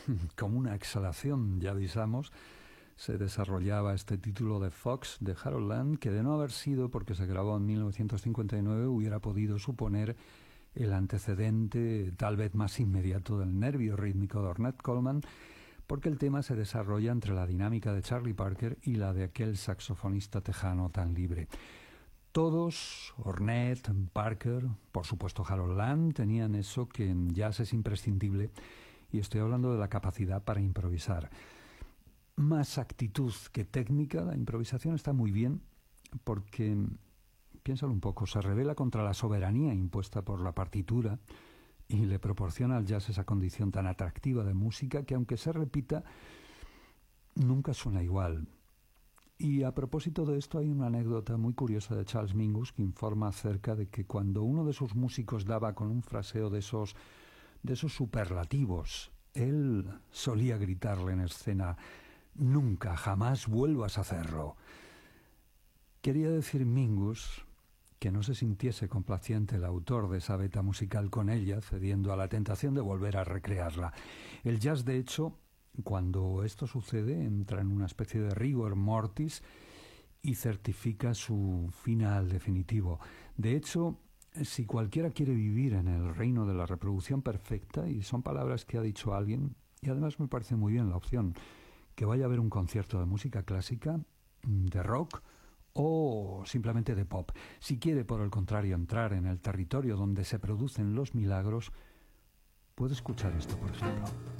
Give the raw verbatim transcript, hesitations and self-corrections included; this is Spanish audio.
Como una exhalación, ya avisamos, se desarrollaba este título de Fox de Harold Land, que de no haber sido porque se grabó en mil novecientos cincuenta y nueve hubiera podido suponer el antecedente tal vez más inmediato del nervio rítmico de Ornette Coleman, porque el tema se desarrolla entre la dinámica de Charlie Parker y la de aquel saxofonista tejano tan libre. Todos, Ornette, Parker, por supuesto Harold Land, tenían eso que en jazz es imprescindible, y estoy hablando de la capacidad para improvisar. Más actitud que técnica, la improvisación está muy bien porque, piénsalo un poco, se revela contra la soberanía impuesta por la partitura y le proporciona al jazz esa condición tan atractiva de música que, aunque se repita, nunca suena igual. Y a propósito de esto, hay una anécdota muy curiosa de Charles Mingus que informa acerca de que cuando uno de sus músicos daba con un fraseo de esos, de esos superlativos, él solía gritarle en escena: «Nunca, jamás vuelvas a hacerlo». Quería decir Mingus que no se sintiese complaciente el autor de esa beta musical con ella, cediendo a la tentación de volver a recrearla. El jazz, de hecho, cuando esto sucede, entra en una especie de rigor mortis y certifica su final definitivo. De hecho, si cualquiera quiere vivir en el reino de la reproducción perfecta, y son palabras que ha dicho alguien, y además me parece muy bien la opción, que vaya a ver un concierto de música clásica, de rock o simplemente de pop. Si quiere, por el contrario, entrar en el territorio donde se producen los milagros, puede escuchar esto, por ejemplo.